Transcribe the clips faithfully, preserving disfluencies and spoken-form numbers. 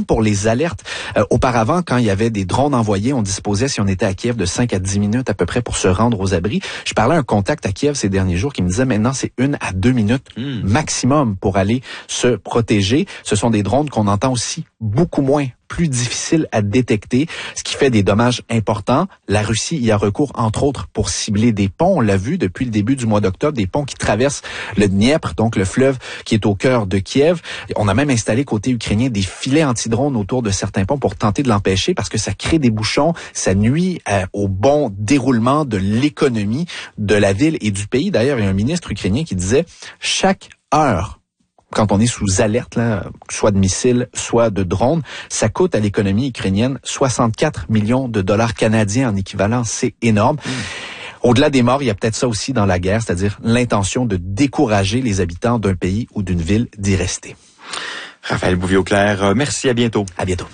même pour les alertes. Euh, auparavant, quand il y avait des drones envoyés, on disposait, si on était à Kiev, de cinq à dix minutes à peu près pour se rendre aux abris. Je parlais à un contact à Kiev ces derniers jours qui me disait maintenant c'est une à deux minutes mmh. maximum pour aller se protéger. Ce sont des drones qu'on entend aussi beaucoup moins, plus difficiles à détecter, ce qui fait des dommages importants. La Russie y a recours, entre autres, pour cibler des ponts. On l'a vu depuis le début du mois d'octobre, des ponts qui traversent le Dniepr, donc le fleuve qui est au cœur de Kiev. On a même installé côté ukrainien des filets anti-drones autour de certains ponts pour tenter de l'empêcher parce que ça crée des bouchons, ça nuit euh, au bon déroulement de l'économie de la ville et du pays. D'ailleurs, il y a un ministre ukrainien qui disait chaque heure quand on est sous alerte, là, soit de missiles, soit de drones, ça coûte à l'économie ukrainienne soixante-quatre millions de dollars canadiens en équivalent. C'est énorme. Mmh. Au-delà des morts, il y a peut-être ça aussi dans la guerre, c'est-à-dire l'intention de décourager les habitants d'un pays ou d'une ville d'y rester. Raphaël Bouvier-Auclair, merci, à bientôt. À bientôt.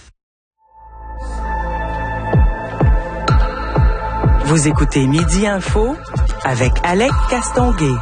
Vous écoutez Midi Info avec Alec Castonguay.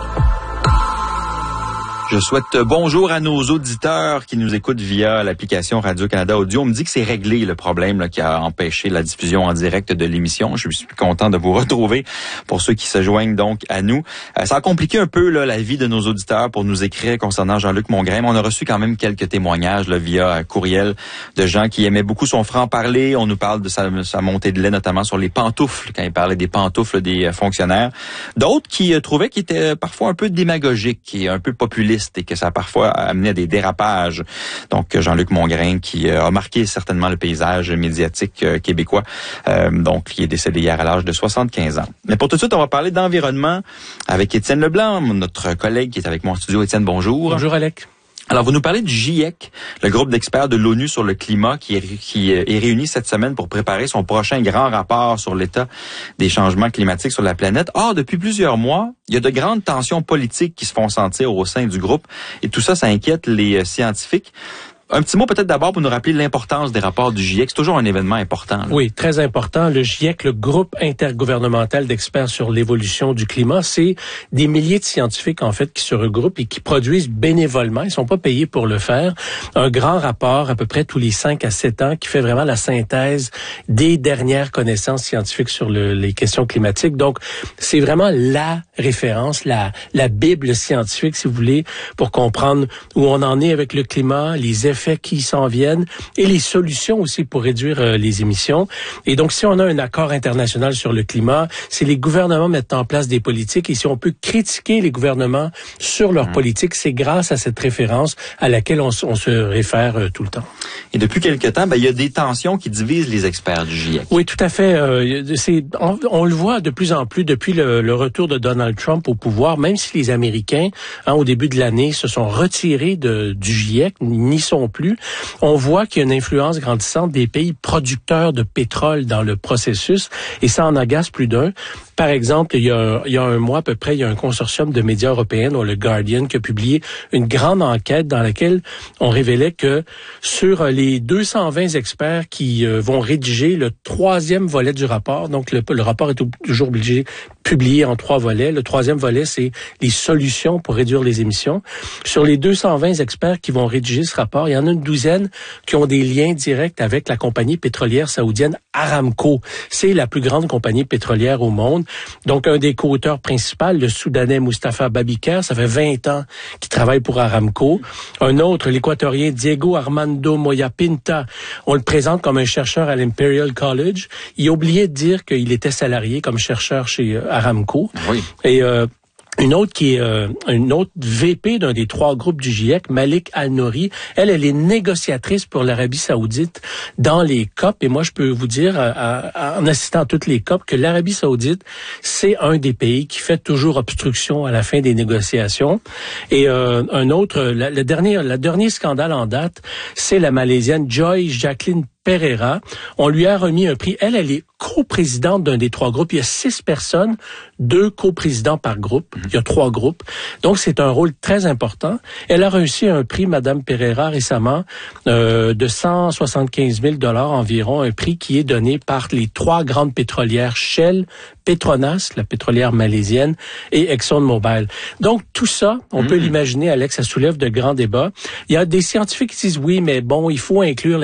Je souhaite bonjour à nos auditeurs qui nous écoutent via l'application Radio-Canada Audio. On me dit que c'est réglé le problème là, qui a empêché la diffusion en direct de l'émission. Je suis content de vous retrouver pour ceux qui se joignent donc à nous. Euh, ça a compliqué un peu là, la vie de nos auditeurs pour nous écrire concernant Jean-Luc Mongrain. On a reçu quand même quelques témoignages là, via courriel de gens qui aimaient beaucoup son franc-parler. On nous parle de sa, sa montée de lait, notamment sur les pantoufles, quand il parlait des pantoufles des fonctionnaires. D'autres qui euh, trouvaient qu'il était parfois un peu démagogique et un peu populiste, et que ça a parfois amené à des dérapages. Donc, Jean-Luc Mongrain, qui a marqué certainement le paysage médiatique québécois, euh, donc qui est décédé hier à l'âge de soixante-quinze ans. Mais pour tout de suite, on va parler d'environnement avec Étienne Leblanc, notre collègue qui est avec moi en studio. Étienne, bonjour. Bonjour, Alec. Alors, vous nous parlez du GIEC, le groupe d'experts de l'ONU sur le climat qui est, qui est réuni cette semaine pour préparer son prochain grand rapport sur l'état des changements climatiques sur la planète. Or, depuis plusieurs mois, il y a de grandes tensions politiques qui se font sentir au sein du groupe et tout ça, ça inquiète les scientifiques. Un petit mot peut-être d'abord pour nous rappeler l'importance des rapports du GIEC. C'est toujours un événement important. Là. Oui, très important. Le GIEC, le groupe intergouvernemental d'experts sur l'évolution du climat, c'est des milliers de scientifiques en fait qui se regroupent et qui produisent bénévolement, ils sont pas payés pour le faire, un grand rapport à peu près tous les cinq à sept ans qui fait vraiment la synthèse des dernières connaissances scientifiques sur le, les questions climatiques. Donc, c'est vraiment la référence, la, la Bible scientifique, si vous voulez, pour comprendre où on en est avec le climat, les effets effets qui s'en viennent et les solutions aussi pour réduire euh, les émissions. Et donc, si on a un accord international sur le climat, si les gouvernements mettent en place des politiques et si on peut critiquer les gouvernements sur leurs mmh. politiques, c'est grâce à cette référence à laquelle on, on se réfère euh, tout le temps. Et depuis quelque temps, ben, il y a des tensions qui divisent les experts du GIEC. Oui, tout à fait. Euh, c'est, on, on le voit de plus en plus depuis le, le retour de Donald Trump au pouvoir, même si les Américains, hein, au début de l'année, se sont retirés de, du GIEC, n'y sont plus, on voit qu'il y a une influence grandissante des pays producteurs de pétrole dans le processus et ça en agace plus d'un. Par exemple, il y, a, il y a un mois à peu près, il y a un consortium de médias européens, dont le Guardian, qui a publié une grande enquête dans laquelle on révélait que sur les deux cent vingt experts qui euh, vont rédiger le troisième volet du rapport, donc le, le rapport est toujours obligé publié en trois volets. Le troisième volet, c'est les solutions pour réduire les émissions. Sur les deux cent vingt experts qui vont rédiger ce rapport, il y en a une douzaine qui ont des liens directs avec la compagnie pétrolière saoudienne Aramco. C'est la plus grande compagnie pétrolière au monde. Donc, un des co-auteurs principaux, le Soudanais Mustafa Babikar, ça fait vingt ans qu'il travaille pour Aramco. Un autre, l'Équatorien Diego Armando Moya Pinta, on le présente comme un chercheur à l'Imperial College. Il a oublié de dire qu'il était salarié comme chercheur chez Aramco. Oui. Et euh, une autre qui est euh, une autre V P d'un des trois groupes du GIEC, Malik Al-Nouri, elle, elle est négociatrice pour l'Arabie Saoudite dans les C O P. Et moi, je peux vous dire, à, à, en assistant à toutes les C O P, que l'Arabie Saoudite, c'est un des pays qui fait toujours obstruction à la fin des négociations. Et euh, un autre, la, le dernier, le dernier scandale en date, c'est la Malaisienne Joy Jacqueline Pereira. On lui a remis un prix. Elle, elle est coprésidente d'un des trois groupes. Il y a six personnes, deux coprésidents par groupe. Il y a trois groupes. Donc, c'est un rôle très important. Elle a reçu un prix, Madame Pereira, récemment, euh, de cent soixante-quinze mille dollars environ, un prix qui est donné par les trois grandes pétrolières Shell, Petronas, la pétrolière malaisienne, et ExxonMobil. Donc, tout ça, on mmh. peut l'imaginer, Alex, ça soulève de grands débats. Il y a des scientifiques qui disent, oui, mais bon, il faut inclure